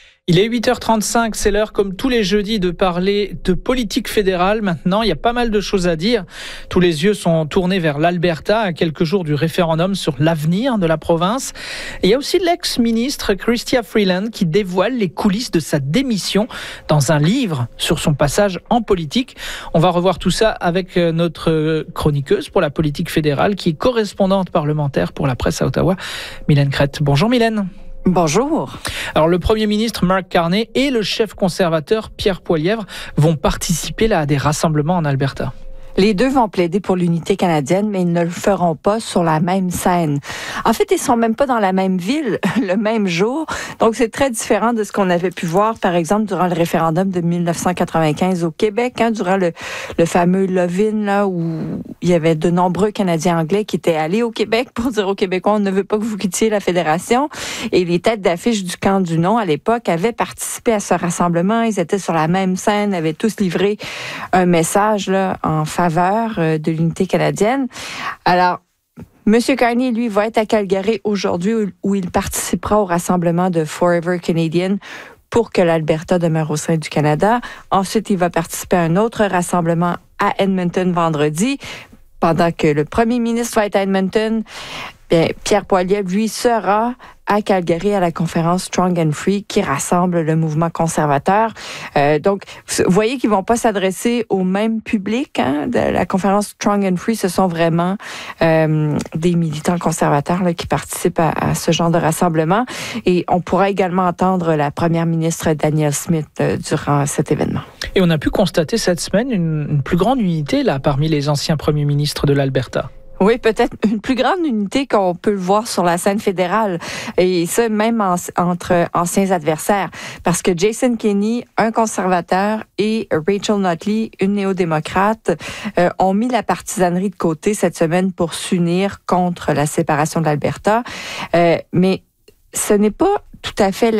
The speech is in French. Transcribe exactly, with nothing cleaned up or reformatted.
Il est huit heures trente-cinq, c'est l'heure comme tous les jeudis de parler de politique fédérale. Maintenant, il y a pas mal de choses à dire. Tous les yeux sont tournés vers l'Alberta à quelques jours du référendum sur l'avenir de la province. Et il y a aussi l'ex-ministre Chrystia Freeland qui dévoile les coulisses de sa démission dans un livre sur son passage en politique. On va revoir tout ça avec notre chroniqueuse pour la politique fédérale qui est correspondante parlementaire pour la presse à Ottawa, Mylène Crête. Bonjour Mylène. Bonjour. Alors le Premier ministre Mark Carney et le chef conservateur Pierre Poilievre vont participer là à des rassemblements en Alberta. Les deux vont plaider pour l'unité canadienne, mais ils ne le feront pas sur la même scène. En fait, ils sont même pas dans la même ville le même jour. Donc, c'est très différent de ce qu'on avait pu voir, par exemple, durant le référendum de dix-neuf cent quatre-vingt-quinze au Québec, hein, durant le, le fameux Levin, là, où il y avait de nombreux Canadiens anglais qui étaient allés au Québec pour dire aux Québécois, on ne veut pas que vous quittiez la Fédération. Et les têtes d'affiche du camp du non, à l'époque, avaient participé à ce rassemblement. Ils étaient sur la même scène, avaient tous livré un message, là, en faveur de l'unité canadienne. Alors, M. Carney, lui, va être à Calgary aujourd'hui où, où il participera au rassemblement de Forever Canadian pour que l'Alberta demeure au sein du Canada. Ensuite, il va participer à un autre rassemblement à Edmonton vendredi, pendant que le premier ministre va être à Edmonton. Bien, Pierre Poilievre, lui, sera à Calgary à la conférence Strong and Free qui rassemble le mouvement conservateur. Euh, donc, vous voyez qu'ils vont pas s'adresser au même public. Hein, de la conférence Strong and Free, ce sont vraiment euh, des militants conservateurs là, qui participent à, à ce genre de rassemblement. Et on pourra également entendre la première ministre Danielle Smith euh, durant cet événement. Et on a pu constater cette semaine une, une plus grande unité là parmi les anciens premiers ministres de l'Alberta. Oui, peut-être une plus grande unité qu'on peut le voir sur la scène fédérale. Et ça, même en, entre anciens adversaires. Parce que Jason Kenney, un conservateur, et Rachel Notley, une néo-démocrate, euh, ont mis la partisanerie de côté cette semaine pour s'unir contre la séparation de l'Alberta. Euh, mais ce n'est pas tout à fait